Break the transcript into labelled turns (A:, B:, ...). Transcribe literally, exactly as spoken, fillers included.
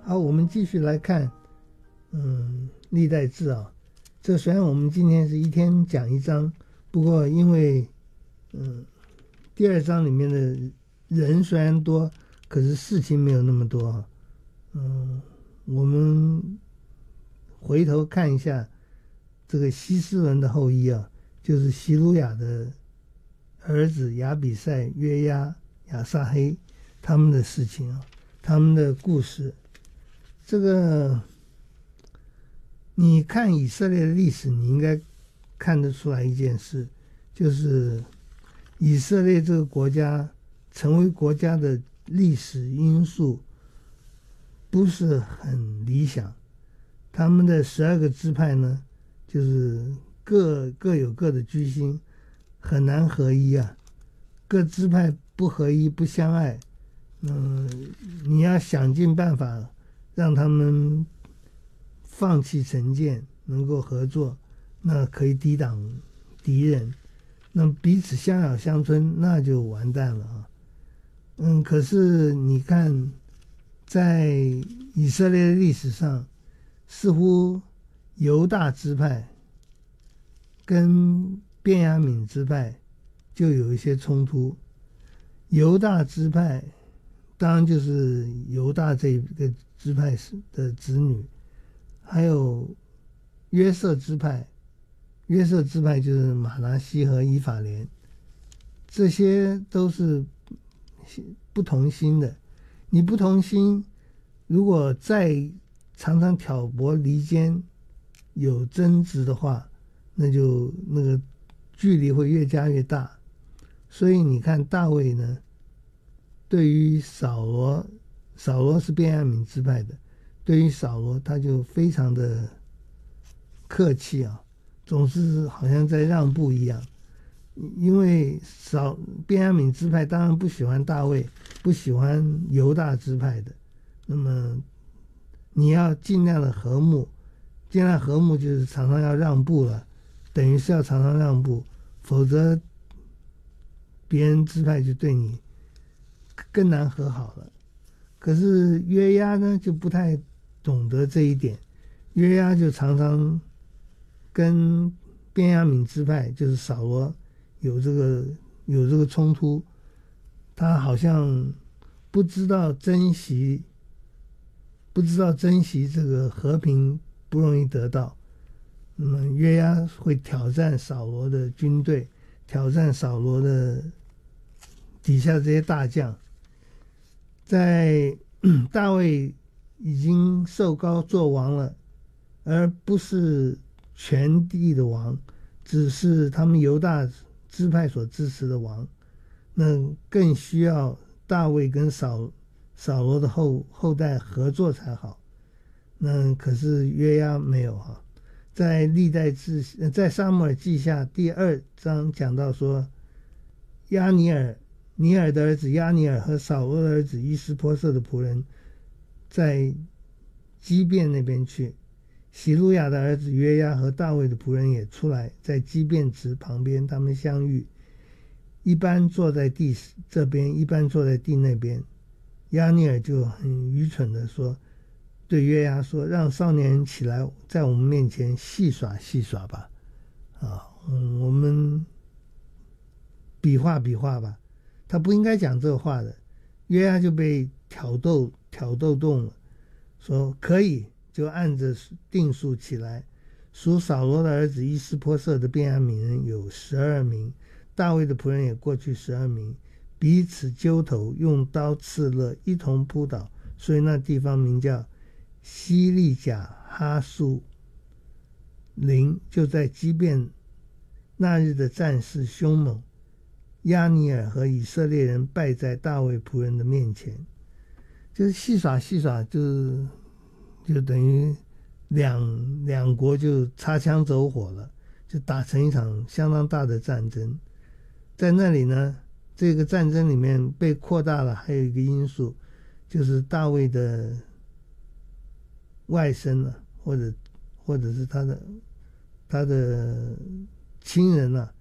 A: 好，我们继续来看，嗯，历代志啊。这虽然我们今天是一天讲一章，不过因为，嗯，第二章里面的人虽然多，可是事情没有那么多啊。嗯，我们回头看一下这个希斯伦的后裔啊，就是希鲁雅的儿子亚比赛、约押、亚撒黑他们的事情啊，他们的故事。这个你看以色列的历史，你应该看得出来一件事，就是以色列这个国家成为国家的历史因素不是很理想。他们的十二个支派呢，就是各各有各的居心，很难合一啊。各支派不合一，不相爱，嗯，你要想尽办法让他们放弃成见，能够合作，那可以抵挡敌人。那彼此相咬相吞，那就完蛋了啊。嗯，可是你看，在以色列的历史上，似乎犹大支派跟便雅悯支派就有一些冲突。犹大支派当然就是犹大这个支派的子女，还有约瑟支派，约瑟支派就是马拿西和以法莲，这些都是不同心的。你不同心，如果再常常挑拨离间，有争执的话，那就那个距离会越加越大。所以你看大卫呢，对于扫罗，扫罗是便雅悯支派的，对于扫罗他就非常的客气啊，总是好像在让步一样。因为扫便雅悯支派当然不喜欢大卫，不喜欢犹大支派的，那么你要尽量的和睦，尽量和睦就是常常要让步了，等于是要常常让步，否则别人支派就对你更难和好了。可是约押呢就不太懂得这一点，约押就常常跟便雅悯支派就是扫罗有这个有这个冲突，他好像不知道珍惜不知道珍惜这个和平不容易得到。那么约押会挑战扫罗的军队，挑战扫罗的底下这些大将。在大卫已经受膏做王了，而不是全地的王，只是他们犹大支派所支持的王，那更需要大卫跟扫扫罗的后后代合作才好。那可是约押没有哈。在历代志，在撒母耳记下第二章讲到说，亚尼尔尼尔的儿子亚尼尔和扫罗的儿子伊施波设的仆人在基遍那边去，喜路亚的儿子约押和大卫的仆人也出来，在基遍池旁边他们相遇，一般坐在地这边，一般坐在地那边。亚尼尔就很愚蠢的说，对约押说，让少年人起来在我们面前戏耍戏耍吧，啊，嗯，我们比划比划吧。他不应该讲这话的。约押就被挑逗挑逗动了，说可以，就按着定数起来。属扫罗的儿子伊施波设的便雅悯人有十二名，大卫的仆人也过去十二名，彼此揪头，用刀刺勒，一同扑倒，所以那地方名叫西利甲哈苏林。就在基遍那日的战事凶猛，亚尼尔和以色列人败在大卫仆人的面前。就是戏耍戏耍，就是就等于两两国就擦枪走火了，就打成一场相当大的战争。在那里呢，这个战争里面被扩大了，还有一个因素就是大卫的外甥啊，或者或者是他的他的亲人啊，